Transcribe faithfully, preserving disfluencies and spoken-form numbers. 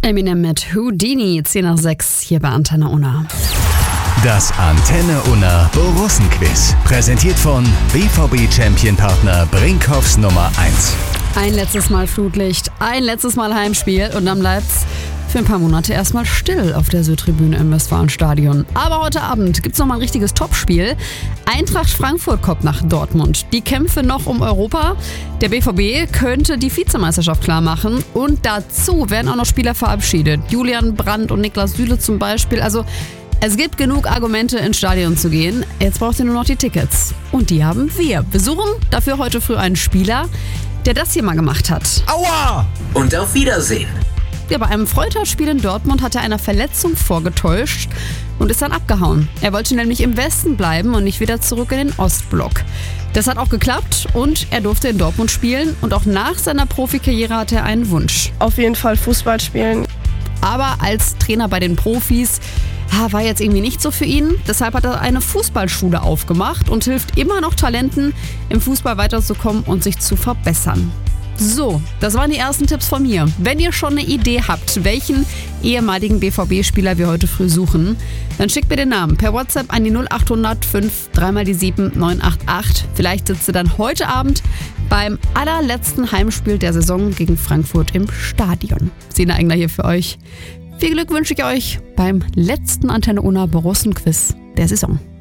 Eminem mit Houdini, zehn nach sechs hier bei Antenne Unna. Das Antenne Unna Borussen-Quiz. Präsentiert von B V B-Champion-Partner Brinkhoffs Nummer eins. Ein letztes Mal Flutlicht, ein letztes Mal Heimspiel und dann bleibt's für ein paar Monate erstmal still auf der Südtribüne im Westfalenstadion. Aber heute Abend gibt's noch mal ein richtiges Topspiel. Eintracht Frankfurt kommt nach Dortmund. Die Kämpfe noch um Europa. Der B V B könnte die Vizemeisterschaft klar machen. Und dazu werden auch noch Spieler verabschiedet. Julian Brandt und Niklas Süle zum Beispiel. Also es gibt genug Argumente, ins Stadion zu gehen. Jetzt braucht ihr nur noch die Tickets. Und die haben wir. Wir suchen dafür heute früh einen Spieler, der das hier mal gemacht hat. Aua! Und auf Wiedersehen. Ja, bei einem Freundschaftsspiel in Dortmund hat er einer Verletzung vorgetäuscht und ist dann abgehauen. Er wollte nämlich im Westen bleiben und nicht wieder zurück in den Ostblock. Das hat auch geklappt und er durfte in Dortmund spielen und auch nach seiner Profikarriere hatte er einen Wunsch. Auf jeden Fall Fußball spielen. Aber als Trainer bei den Profis war jetzt irgendwie nicht so für ihn. Deshalb hat er eine Fußballschule aufgemacht und hilft immer noch Talenten, im Fußball weiterzukommen und sich zu verbessern. So, das waren die ersten Tipps von mir. Wenn ihr schon eine Idee habt, welchen ehemaligen B V B-Spieler wir heute früh suchen, dann schickt mir den Namen per WhatsApp an die null acht hundert fünf drei mal die sieben neun acht acht. Vielleicht sitzt ihr dann heute Abend beim allerletzten Heimspiel der Saison gegen Frankfurt im Stadion. Sina Engler hier für euch. Viel Glück wünsche ich euch beim letzten Antenne Unna Borussen-Quiz der Saison.